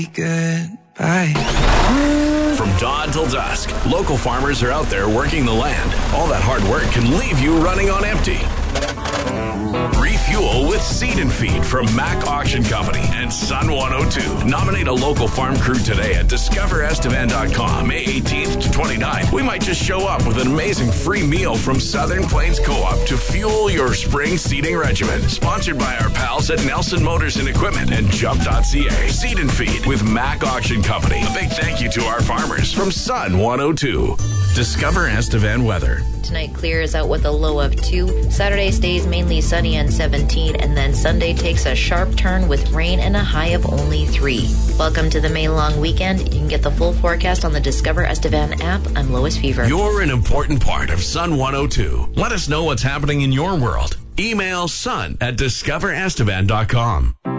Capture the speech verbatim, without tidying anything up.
Goodbye. From dawn till dusk, local farmers are out there working the land. All that hard work can leave you running on empty. Refuel with Seed and Feed from Mac Auction Company and Sun one oh two. Nominate a local farm crew today at discover estevan dot com, May eighteenth to twenty-ninth. We might just show up with an amazing free meal from Southern Plains Co-op to fuel your spring seeding regimen. Sponsored by our pals at Nelson Motors and Equipment and Jump dot c a. Seed and Feed with Mac Auction Company. A big thank you to our farmers from Sun one oh two. Discover Estevan weather. Tonight clears out with a low of two. Saturday stays mainly sunny and seventeen, and then Sunday takes a sharp turn with rain and a high of only three. Welcome to the May long weekend. You can get the full forecast on the Discover Estevan app. I'm Lois Fever. You're an important part of Sun one oh two. Let us know what's happening in your world. Email sun at discover estevan dot com.